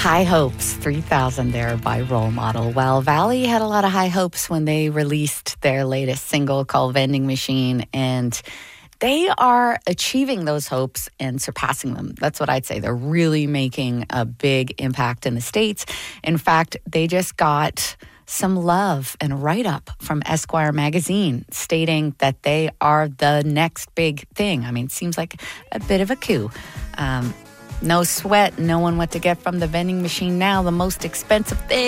High hopes, 3,000 there by Role Model. Well, Valley had a lot of high hopes when they released their latest single called Vending Machine, and they are achieving those hopes and surpassing them. That's what I'd say. They're really making a big impact in the States. In fact, they just got some love and a write-up from Esquire magazine stating that they are the next big thing. I mean, it seems like a bit of a coup. No sweat, knowing what to get from the vending machine now, the most expensive thing.